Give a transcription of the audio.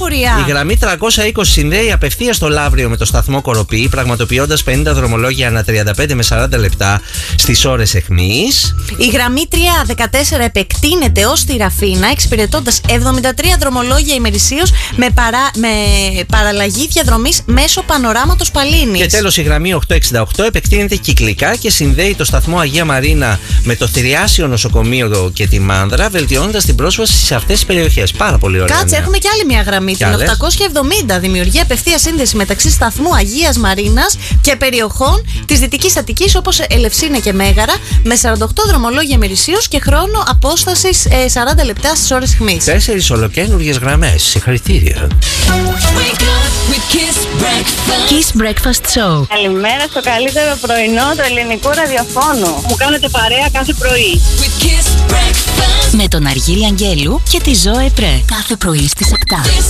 καινούρια. Η γραμμή 320 συνδέει απευθείας το Λαύριο με το σταθμό Κοροπή, πραγματοποιώντας 50 δρομολόγια ανά 35 με 40 λεπτά στις ώρες αιχμής. Η γραμμή 314 επεκτείνεται ως τη Ραφίνα, εξυπηρετώντας 73 δρομολόγια ημερησίως με παραλλαγή διαδρομής μέσω πανοράματος Παλίνης. Και τέλος, η γραμμή 868 επεκτείνεται κυκλικά και συνδέει το σταθμό Αγία Μαρίνα με το Θηριάσιο Νοσοκομείο και τη Μάνδρα, βελτιώνοντας την πρόσβαση σε αυτές τις περιοχές. Πάρα πολύ ωραία. Κάτσε, έχουμε και άλλη μια γραμμή. Την 870 δημιουργεί απευθεία σύνδεση μεταξύ σταθμού Αγίας Μαρίνας και περιοχών της Δυτικής Αττικής, όπως Ελευσίνα και Μέγαρα, με 48 δρομολόγια ημερησίως και χρόνο απόστασης 40 λεπτά στις ώρες αιχμής. 4 ολοκαίνουργιες γραμμές. Συγχαρητήρια. Kiss Breakfast Show. Καλημέρα στο καλύτερο πρωινό του ελληνικού ραδιοφώνου. Μου κάνετε παρέα κάθε πρωί. Με τον Αργύρη Αγγέλου και τη Ζωέ Πρέ. Κάθε πρωί στις 7.